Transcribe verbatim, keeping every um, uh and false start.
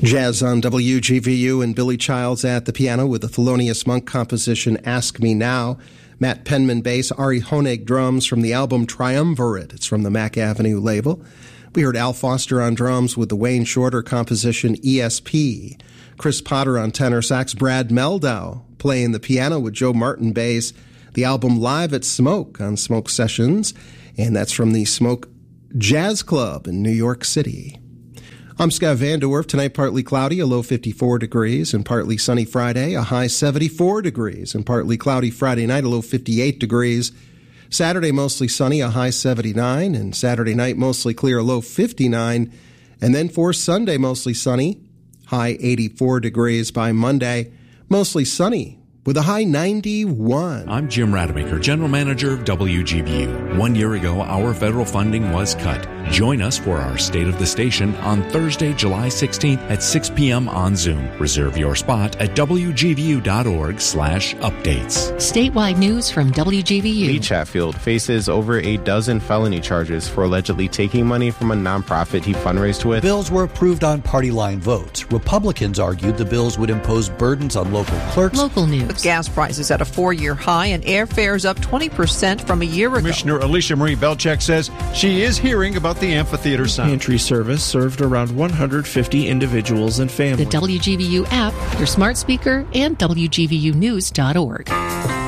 Jazz on W G V U and Billy Childs at the piano with the Thelonious Monk composition Ask Me Now. Matt Penman bass, Ari Honig drums from the album Triumvirate. It's from the Mack Avenue label. We heard Al Foster on drums with the Wayne Shorter composition E S P. Chris Potter on tenor sax, Brad Meldau playing the piano with Joe Martin bass. The album Live at Smoke on Smoke Sessions, and that's from the Smoke Jazz Club in New York City. I'm Scott Vandorf. Tonight, partly cloudy, a low fifty-four degrees, and partly sunny Friday, a high seventy-four degrees, and partly cloudy Friday night, a low fifty-eight degrees. Saturday, mostly sunny, a high seventy-nine, and Saturday night, mostly clear, a low fifty-nine. And then for Sunday, mostly sunny, high eighty-four degrees. By Monday, mostly sunny, with a high ninety-one. I'm Jim Rademacher, General Manager of W G V U. One year ago, our federal funding was cut. Join us for our State of the Station on Thursday, July sixteenth at six p.m. on Zoom. Reserve your spot at W G V U dot org slash updates. Statewide news from W G V U. Lee Chatfield faces over a dozen felony charges for allegedly taking money from a nonprofit he fundraised with. Bills were approved on party line votes. Republicans argued the bills would impose burdens on local clerks. Local news. With gas prices at a four-year high and airfares up twenty percent from a year ago. Commissioner Alicia Marie Belcheck says she is hearing about the amphitheater sign. Pantry service served around one hundred fifty individuals and families. The W G V U app, your smart speaker, and W G V U news dot org.